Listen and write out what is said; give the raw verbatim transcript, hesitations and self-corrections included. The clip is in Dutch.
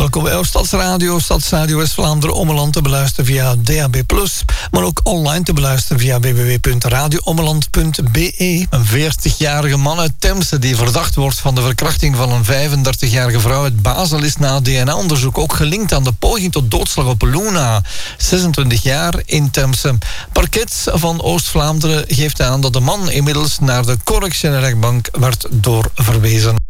Welkom bij Stadsradio, Stadsradio West-Vlaanderen, Ommeland te beluisteren via D A B plus, maar ook online te beluisteren via w w w punt radio ommeland punt b e. Een veertigjarige man uit Temse die verdacht wordt van de verkrachting van een vijfendertigjarige vrouw uit Basel is na D N A-onderzoek ook gelinkt aan de poging tot doodslag op Luna, zesentwintig jaar, in Temse. Parket van Oost-Vlaanderen geeft aan dat de man inmiddels naar de correctionele rechtbank werd doorverwezen.